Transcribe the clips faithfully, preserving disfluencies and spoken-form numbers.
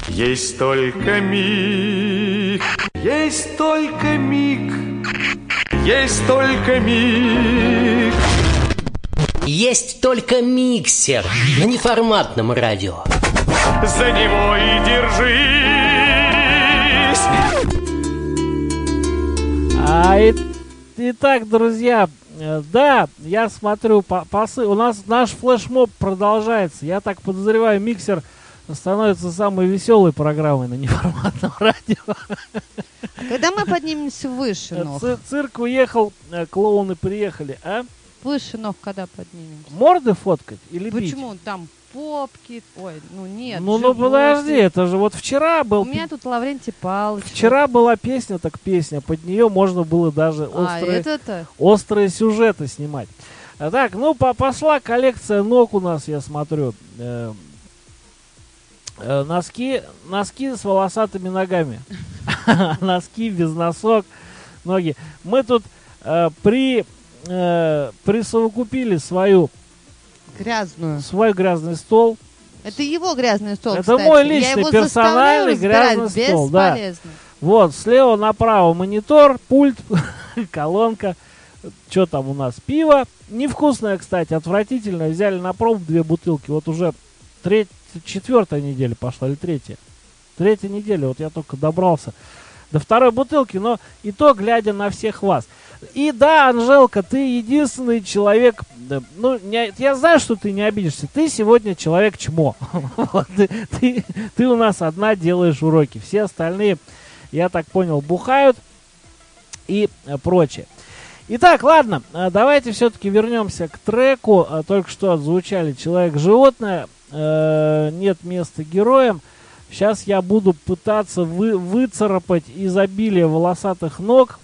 Есть только миг, есть только миг, есть только миг. Есть только миксер на неформатном радио. За него и держись. А, и, итак, друзья, да, я смотрю, по, посы, у нас наш флешмоб продолжается. Я так подозреваю, миксер становится самой веселой программой на неформатном радио. А когда мы поднимемся выше ног? Цир- цирк уехал, клоуны приехали, а? Выше ног когда поднимемся? Морды фоткать или бить? Почему? Там попки, ой, ну нет. Ну, ну подожди, это же вот вчера был... У меня тут Лаврентий Павлович. Вчера была песня, так песня, под нее можно было даже А, острые, это-то? острые сюжеты снимать. А так, ну, по пошла коллекция ног у нас, я смотрю. Э э носки, носки с волосатыми ногами. Носки без носок, ноги. Мы тут э, при... присовокупили свою грязную свой грязный стол. Это его грязный стол. Это кстати. мой личный персональный грязный стол. Да. Вот слева направо монитор, пульт, колонка. Что там у нас? Пиво. Невкусное, кстати, отвратительное. Взяли на пробу две бутылки. Вот уже треть, четвертая неделя пошла или третья. Третья неделя. Вот я только добрался до второй бутылки, но и то, глядя на всех вас. И да, Анжелка, ты единственный человек, да, ну, не, я знаю, что ты не обидишься, ты сегодня человек чмо. Вот, ты, ты, ты у нас одна делаешь уроки, все остальные, я так понял, бухают и а, прочее. Итак, ладно, а, давайте все-таки вернемся к треку, а, только что отзвучали «Человек-животное», а, «Нет места героям». Сейчас я буду пытаться вы, выцарапать изобилие волосатых ног.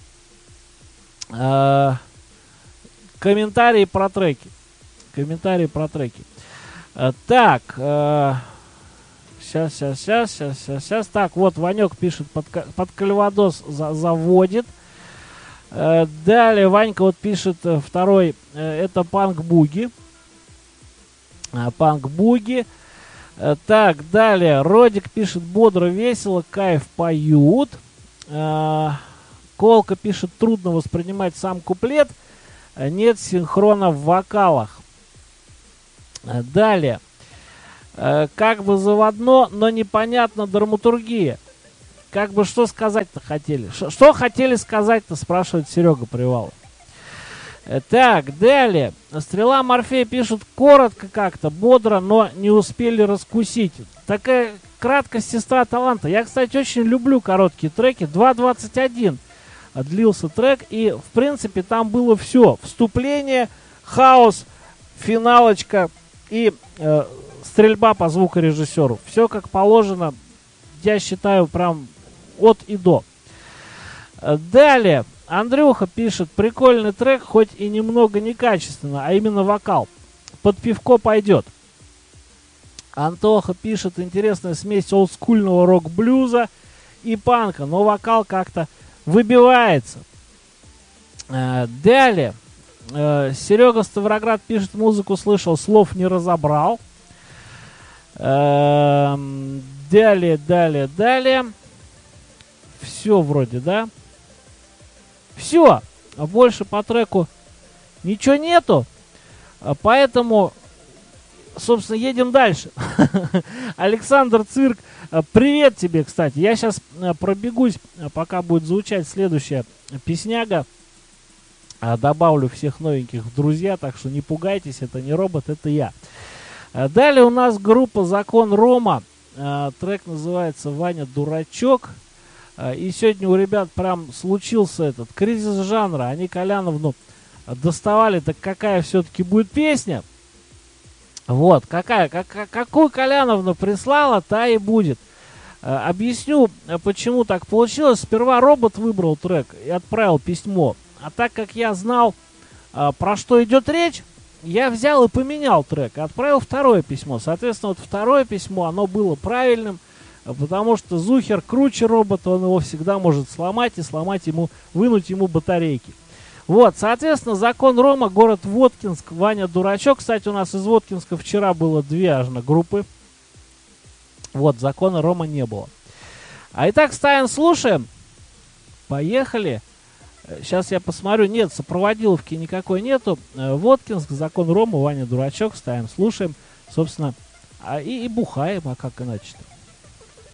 Э, комментарии про треки. Комментарии про треки. Э, так. Э, сейчас, сейчас, сейчас, сейчас, сейчас, сейчас. Так, вот Ванек пишет, под, под Кальвадос за, заводит. Э, далее Ванька вот пишет, э, второй, э, это панк-буги. Э, панк-буги. Так, далее. Родик пишет, бодро, весело, кайф, поют. Э, Колка пишет, трудно воспринимать сам куплет. Нет синхрона в вокалах. Э, далее. Э, как бы заводно, но непонятно драматургия. Как бы что сказать-то хотели? Ш- что хотели сказать-то, спрашивает Серега Привалов. Так, далее. Стрела Морфея пишет коротко как-то, бодро, но не успели раскусить. Такая краткость сестра таланта. Я, кстати, очень люблю короткие треки. два двадцать один длился трек, и, в принципе, там было все. Вступление, хаос, финалочка и э, стрельба по звукорежиссеру. Все как положено, я считаю, прям от и до. Далее. Андрюха пишет, прикольный трек, хоть и немного некачественно, а именно вокал. Под пивко пойдет. Антоха пишет, интересная смесь олдскульного рок-блюза и панка, но вокал как-то выбивается. Э, далее. Э, Серега Ставроград пишет, музыку слышал, слов не разобрал. Э, далее, далее, далее. Все вроде, да? Все, больше по треку ничего нету, поэтому, собственно, едем дальше. Александр Цирк, привет тебе, кстати. Я сейчас пробегусь, пока будет звучать следующая песняга. Добавлю всех новеньких в друзья, так что не пугайтесь, это не робот, это я. Далее у нас группа «Закон Рома». Трек называется «Ваня Дурачок». И сегодня у ребят прям случился этот кризис жанра. Они Коляновну доставали, так какая все-таки будет песня? Вот, какая, как, какую Коляновну прислала, та и будет. Объясню, почему так получилось. Сперва робот выбрал трек и отправил письмо. А так как я знал, про что идет речь, я взял и поменял трек. И отправил второе письмо. Соответственно, вот второе письмо, оно было правильным. Потому что Зухер круче робота, он его всегда может сломать и сломать ему, вынуть ему батарейки. Вот, соответственно, «Закон Рома», город Воткинск, Ваня Дурачок. Кстати, у нас из Воткинска вчера было две аж на группы. Вот, закона Рома не было. А итак, ставим, слушаем. Поехали. Сейчас я посмотрю. Нет, сопроводиловки никакой нету. Воткинск, закон Рома, Ваня Дурачок. Ставим, слушаем. Собственно, а и, и бухаем, а как иначе-то?